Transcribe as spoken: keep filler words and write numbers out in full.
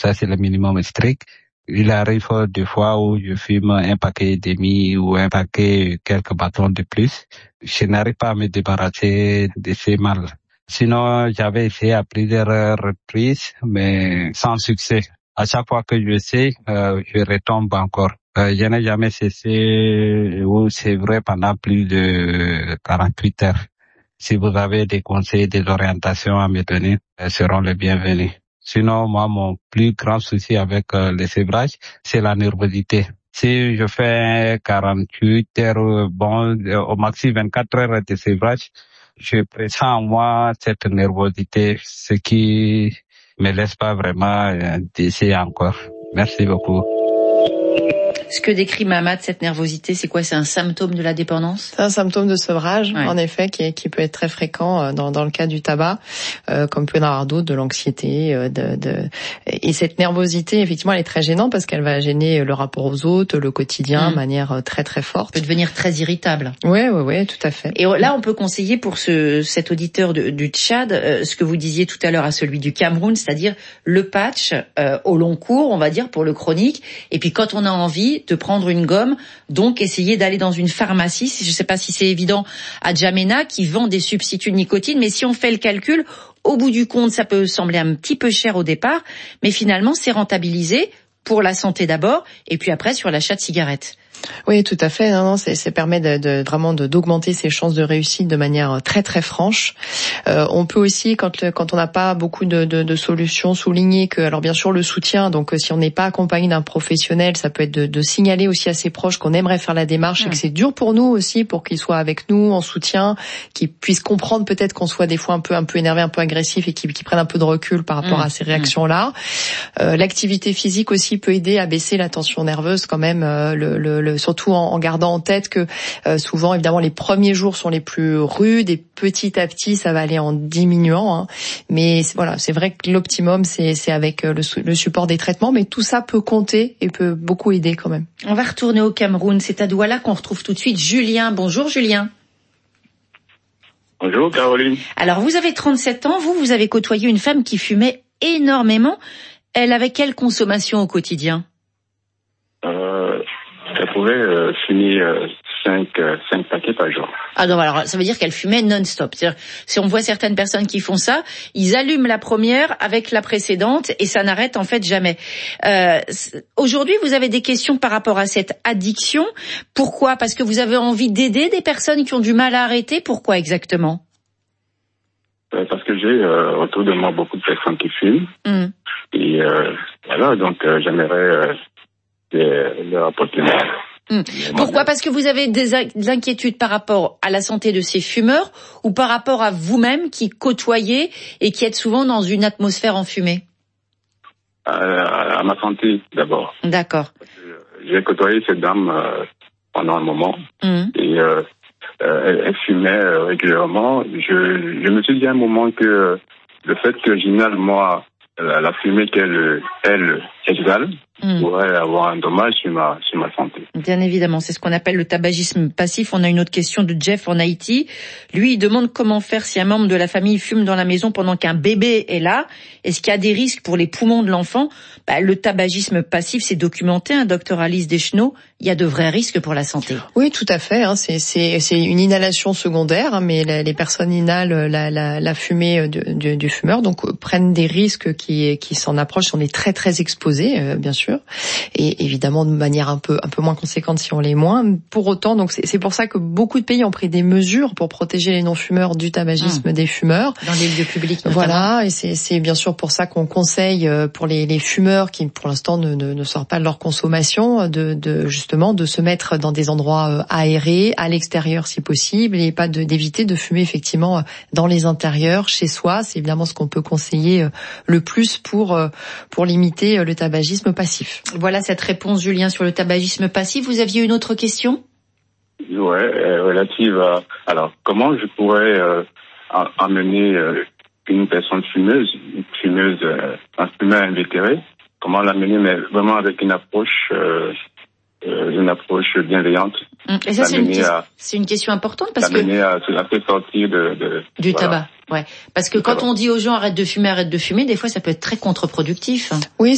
Ça, c'est le minimum strict. Il arrive des fois où je fume un paquet et demi ou un paquet, quelques bâtons de plus. Je n'arrive pas à me débarrasser de ces mal. Sinon, j'avais essayé à plusieurs reprises, mais sans succès. À chaque fois que je sais, euh, je retombe encore. Euh, je n'ai jamais cessé, ou c'est vrai, pendant plus de quarante-huit heures. Si vous avez des conseils, des orientations à me donner, elles seront les bienvenus. Sinon, moi, mon plus grand souci avec euh, le sévrage, c'est la nervosité. Si je fais quarante-huit heures, bon, au maxi vingt-quatre heures de sévrage, je pressens en moi cette nervosité, ce qui me laisse pas vraiment euh, d'essayer encore. Merci beaucoup. Ce que décrit Mamad, cette nervosité, c'est quoi? C'est un symptôme de la dépendance? C'est un symptôme de sevrage, ouais. en effet, qui, est, qui peut être très fréquent dans, dans le cas du tabac, euh, comme peut y en avoir d'autres, de l'anxiété. Euh, de, de... Et cette nervosité, effectivement, elle est très gênante parce qu'elle va gêner le rapport aux autres, le quotidien, mmh. de manière très très forte. Elle peut devenir très irritable. Oui, oui, oui, tout à fait. Et là, on peut conseiller pour ce, cet auditeur de, du Tchad, euh, ce que vous disiez tout à l'heure à celui du Cameroun, c'est-à-dire le patch euh, au long cours, on va dire, pour le chronique. Et puis quand on a envie de prendre une gomme, donc essayer d'aller dans une pharmacie, je ne sais pas si c'est évident, à Djamena, qui vend des substituts de nicotine, mais si on fait le calcul, au bout du compte, ça peut sembler un petit peu cher au départ, mais finalement, c'est rentabilisé pour la santé d'abord, et puis après sur l'achat de cigarettes. Oui, tout à fait. Non, non, c'est, ça permet de, de vraiment de, d'augmenter ses chances de réussite de manière très très franche. Euh, on peut aussi, quand le, quand on n'a pas beaucoup de, de, de solutions, souligner que, alors bien sûr le soutien. Donc si on n'est pas accompagné d'un professionnel, ça peut être de, de signaler aussi à ses proches qu'on aimerait faire la démarche mmh. et que c'est dur pour nous aussi, pour qu'ils soient avec nous en soutien, qu'ils puissent comprendre peut-être qu'on soit des fois un peu un peu énervé, un peu agressif et qu'ils, qu'ils prennent un peu de recul par rapport mmh. à ces réactions-là. Euh, l'activité physique aussi peut aider à baisser la tension nerveuse quand même. Euh, le, le, le surtout en, en gardant en tête que euh, souvent, évidemment, les premiers jours sont les plus rudes et petit à petit, ça va aller en diminuant. Hein. Mais c'est, voilà, c'est vrai que l'optimum, c'est, c'est avec le, le support des traitements, mais tout ça peut compter et peut beaucoup aider quand même. On va retourner au Cameroun. C'est à Douala qu'on retrouve tout de suite Julien. Bonjour Julien. Bonjour Caroline. Alors, vous avez trente-sept ans. Vous, vous avez côtoyé une femme qui fumait énormément. Elle avait quelle consommation au quotidien? Euh... Elle pouvait euh, fumer euh, cinq, euh, cinq paquets par jour. Ah non, alors ça veut dire qu'elle fumait non-stop. C'est-à-dire, si on voit certaines personnes qui font ça, ils allument la première avec la précédente et ça n'arrête en fait jamais. Euh, aujourd'hui, vous avez des questions par rapport à cette addiction. Pourquoi? Parce que vous avez envie d'aider des personnes qui ont du mal à arrêter. Pourquoi exactement? euh, Parce que j'ai euh, autour de moi beaucoup de personnes qui fument. Mmh. Et euh, voilà, donc euh, j'aimerais... Euh, leur apporter. Mmh. Pourquoi? Parce que vous avez des, a- des inquiétudes par rapport à la santé de ces fumeurs ou par rapport à vous-même qui côtoyez et qui êtes souvent dans une atmosphère enfumée? À, à, à ma santé d'abord. D'accord. J'ai côtoyé cette dame euh, pendant un moment mmh. et euh, euh, elle, elle fumait euh, régulièrement. Je, je me suis dit à un moment que le fait que j'inhale moi la, la fumée qu'elle elle exhale Mmh. pourrait avoir un dommage sur ma, sur ma santé. Bien évidemment, c'est ce qu'on appelle le tabagisme passif. On a une autre question de Jeff en Haïti. Lui, il demande comment faire si un membre de la famille fume dans la maison pendant qu'un bébé est là. Est-ce qu'il y a des risques pour les poumons de l'enfant? Bah, le tabagisme passif, c'est documenté, hein, docteur Alice Deschenaux. Il y a de vrais risques pour la santé. Oui, tout à fait. Hein, c'est, c'est, c'est une inhalation secondaire, hein, mais la, les personnes inhalent la, la, la fumée du, du, du fumeur, donc euh, prennent des risques qui, qui s'en approchent. On est très très exposés, euh, bien sûr. Et évidemment de manière un peu un peu moins conséquente si on l'est moins. Pour autant, donc c'est, c'est pour ça que beaucoup de pays ont pris des mesures pour protéger les non-fumeurs du tabagisme mmh. des fumeurs dans les lieux publics notamment. Voilà, et c'est c'est bien sûr pour ça qu'on conseille pour les les fumeurs qui pour l'instant ne ne, ne sortent pas de leur consommation de de justement de se mettre dans des endroits aérés, à l'extérieur si possible, et pas de d'éviter de fumer effectivement dans les intérieurs chez soi. C'est évidemment ce qu'on peut conseiller le plus pour pour limiter le tabagisme passif. Voilà cette réponse, Julien, sur le tabagisme passif. Vous aviez une autre question? Ouais, euh, relative à... Alors, comment je pourrais euh, amener euh, une personne fumeuse, une fumeuse, euh, un fumeur invétéré, comment l'amener, mais vraiment avec une approche... Euh, Euh, une approche bienveillante. Et ça, c'est une, à, c'est une question importante parce que à, à faire sortir de, de du voilà. tabac. Ouais. Parce que du quand tabac. On dit aux gens arrête de fumer, arrête de fumer, des fois ça peut être très contre-productif. Oui,